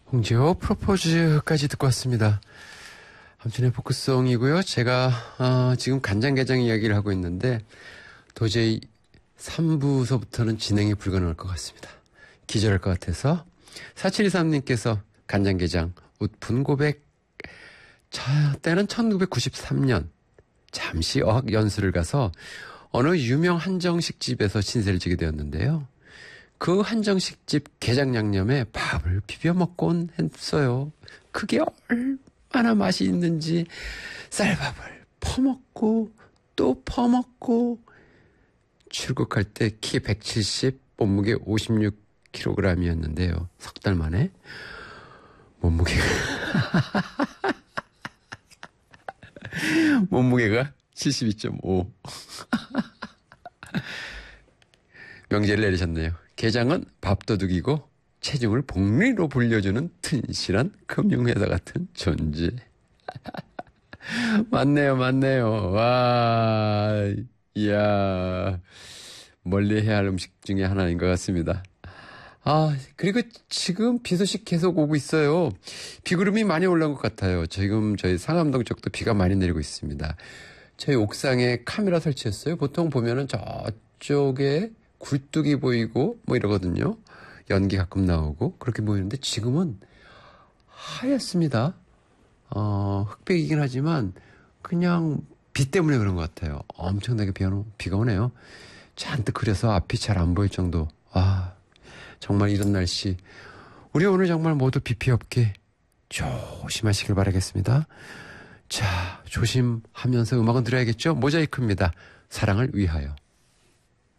홍지호 프로포즈까지 듣고 왔습니다. 함춘의 포크송이고요. 제가 지금 간장게장 이야기를 하고 있는데 도저히 3부서부터는 진행이 불가능할 것 같습니다. 기절할 것 같아서 4723님께서 간장게장 웃픈 고백. 때는 1993년 잠시 어학연수를 가서 어느 유명 한정식집에서 신세를 지게 되었는데요. 그 한정식집 게장 양념에 밥을 비벼 먹곤 했어요. 그게 얼마나 맛이 있는지 쌀밥을 퍼먹고 또 퍼먹고 출국할 때 키 170, 몸무게 56kg이었는데요. 석 달 만에 몸무게가 72.5. 명제를 내리셨네요. 게장은 밥도둑이고 체중을 복리로 불려주는 튼실한 금융회사 같은 존재. 맞네요. 와, 이야, 멀리 해야 할 음식 중에 하나인 것 같습니다. 그리고 지금 비 소식 계속 오고 있어요. 비구름이 많이 올라온 것 같아요. 지금 저희 상암동 쪽도 비가 많이 내리고 있습니다. 저희 옥상에 카메라 설치했어요. 보통 보면은 저쪽에 굴뚝이 보이고 뭐 이러거든요. 연기 가끔 나오고 그렇게 보이는데 지금은 하얗습니다. 흑백이긴 하지만 그냥 비 때문에 그런 것 같아요. 엄청나게 비가 오네요. 잔뜩 흐려서 앞이 잘 안 보일 정도. 정말 이런 날씨 우리 오늘 정말 모두 비 피해 없게 조심하시길 바라겠습니다. 자, 조심하면서 음악은 들어야겠죠. 모자이크입니다. 사랑을 위하여.